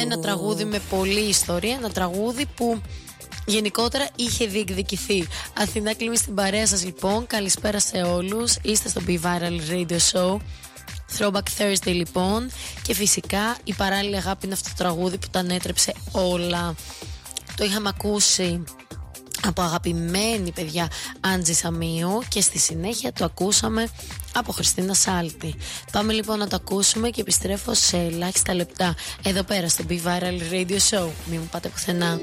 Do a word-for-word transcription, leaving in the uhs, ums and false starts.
ένα τραγούδι με πολλή ιστορία, ένα τραγούδι που γενικότερα είχε διεκδικηθεί. Αθηνά Κλίμη στην παρέα σας λοιπόν. Καλησπέρα σε όλους. Είστε στο Be Viral Radio Show Throwback Thursday λοιπόν. Και φυσικά η παράλληλη αγάπη είναι αυτό το τραγούδι που τα ανέτρεψε όλα. Το είχαμε ακούσει από αγαπημένη παιδιά Άντζη Σαμίου και στη συνέχεια το ακούσαμε από Χριστίνα Σάλτη. Πάμε λοιπόν να το ακούσουμε και επιστρέφω σε ελάχιστα λεπτά εδώ πέρα στο Be Viral Radio Show. Μην μου πάτε πουθενά.